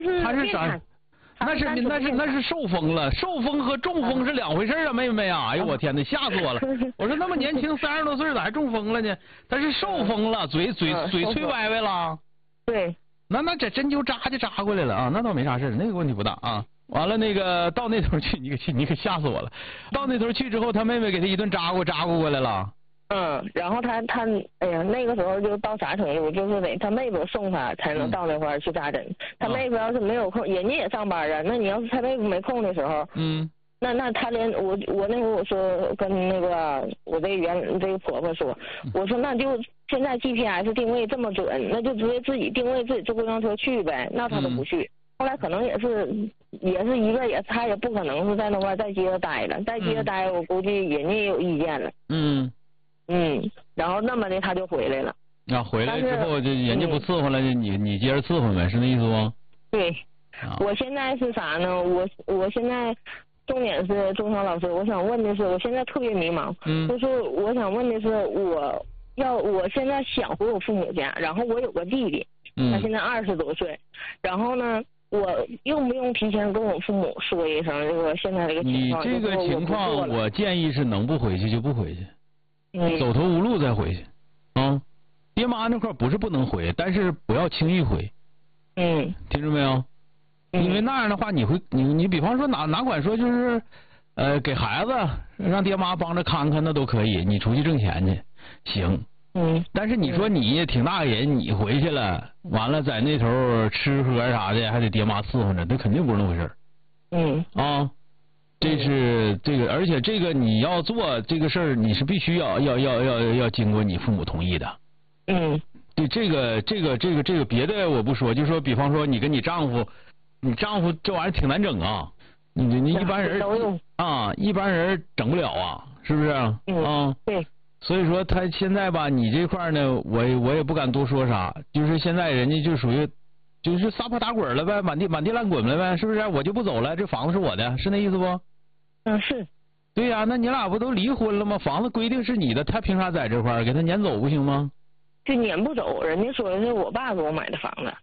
他是啥？那是受风了，受风和中风是两回事啊，妹妹啊！哎呦我天哪，吓死我了！我说那么年轻30多岁咋还中风了呢？他是受风了，嘴吹歪歪了。 对。 那这针灸扎就扎过来了啊，那倒没啥事，那个问题不大啊。完了那个到那头去，你可吓死我了！到那头去之后，他妹妹给他一顿扎过来了。 然后他哎呀，那个时候就到啥程度，就是得他妹夫送他才能到那块儿去扎针。他妹夫要是没有空，人家也上班啊。那你要是他妹夫没空的时候，那他连我那会儿我说跟那个我这个婆婆说，我说那就现在 GPS 定位这么准，那就直接自己定位自己坐公交车去呗。那他都不去。后来可能也是一个他也不可能是在那块再接着待了，再接着待我估计人家也有意见了。然后那么的他就回来了。 回来之后就人家不伺候了，你接着伺候呗，是那意思不？ 对。我现在是啥呢？我现在重点是钟晓老师，我想问的是，我现在特别迷茫。就是我想问的是，我现在想回我父母家，然后我有个弟弟，他现在20多岁，然后呢，我用不用提前跟我父母说一声这个现在这个情况？ 你这个情况，我建议是能不回去就不回去。走投无路再回去，爹妈那块不是不能回，但是不要轻易回。听着没有？因为那样的话，你比方说哪管说就是给孩子让爹妈帮着看看那都可以，你出去挣钱去行。但是你说你也挺大个人，你回去了，完了在那头吃喝啥的还得爹妈伺候着，那肯定不是那回事儿。这是这个，而且这个你要做这个事儿，你是必须要经过你父母同意的。对，这个别的我不说，就说比方说你跟你丈夫这玩意儿挺难整啊，你一般人一般人整不了啊，是不是？ 对。 所以说他现在吧，你这块呢，我也不敢多说啥，就是现在人家就属于。就是撒泼打滚了呗，满地乱滚了呗，是不是？我就不走了，这房子是我的，是那意思不？ 是。 对呀，那你俩不都离婚了吗？房子规定是你的，他凭啥在这块儿？给他撵走不行吗？ 就撵不走，人家说的是我爸给我买的房子。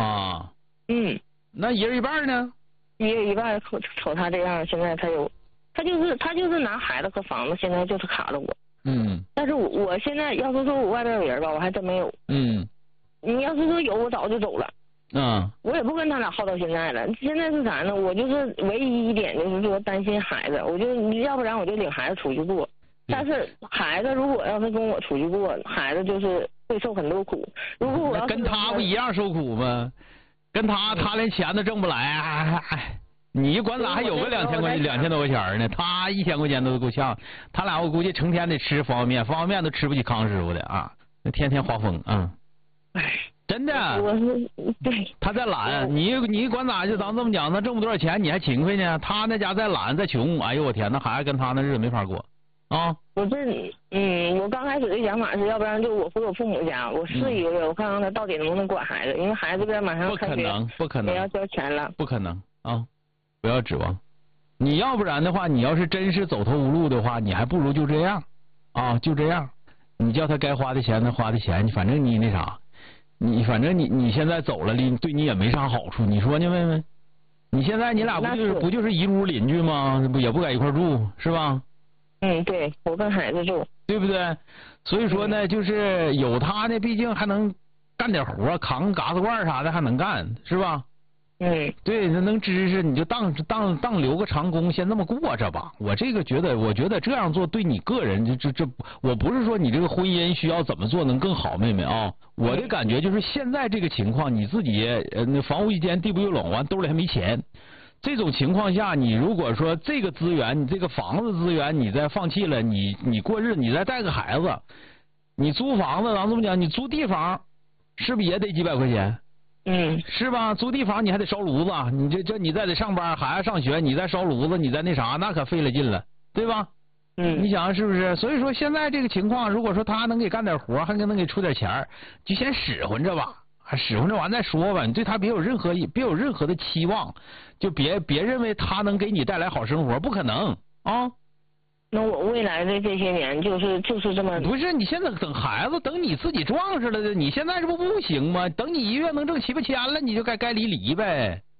那一人一半呢？ 一人一半，瞅他这样，现在他就是拿孩子和房子，现在就是卡着我。但是我现在要是说我外边有人吧，我还真没有。你要是说有，我早就走了。我也不跟他俩耗到现在了。现在是啥呢？我就是唯一一点就是说担心孩子，要不然我就领孩子出去过。但是孩子如果要是跟我出去过，孩子就是会受很多苦。如果我要跟他不一样受苦吗？跟他连钱都挣不来，你管咋还有个2000多块钱呢？他1000块钱都够呛。他俩我估计成天得吃方便面都吃不起康师傅的啊，那天天花风真的， 对， 他在懒，你管咋就咱这么讲，他挣不多少钱，你还勤快呢？他那家再懒再穷，哎呦我天，那孩子跟他那日子没法过啊！ 我刚开始的想法是，要不然就我回我父母家，我试一个月，我看看他到底能不能管孩子，因为孩子这边马上开学， 不可能， 也要交钱了， 不可能啊！不要指望，你要不然的话，你要是真是走投无路的话，你还不如就这样啊，就这样，你叫他该花的钱他花的钱，反正你那啥。反正你现在走了，对你也没啥好处，你说呢，妹妹？你现在你俩不就是一屋邻居吗？也不在一块住，是吧？ 对，我跟孩子住， 对不对？所以说呢，就是有他呢，毕竟还能干点活，扛嘎子罐啥的还能干，是吧？对，那能支持你就当留个长工，先这么过着吧。我觉得这样做对你个人这，我不是说你这个婚姻需要怎么做能更好，妹妹啊。我的感觉就是现在这个情况，你自己那房屋一间地不又拢，完兜里还没钱。这种情况下，你如果说这个资源，你这个房子资源你再放弃了，你过日子，你再带个孩子，你租房子咱这么讲，你租地方是不是也得几百块钱？是吧？租地方你还得烧炉子，你你再得上班，孩子上学，你再烧炉子，你再那啥，那可费了劲了，对吧？你想是不是？所以说现在这个情况，如果说他能给干点活，还能给出点钱，就先使唤着吧，使唤着完再说吧。你对他别有任何的期望，就别认为他能给你带来好生活，不可能啊。 那我未来的这些年就是这么不是？你现在等孩子，等你自己壮实了的，你现在这不行吗？等你1月能挣7、8千了，你就该离呗。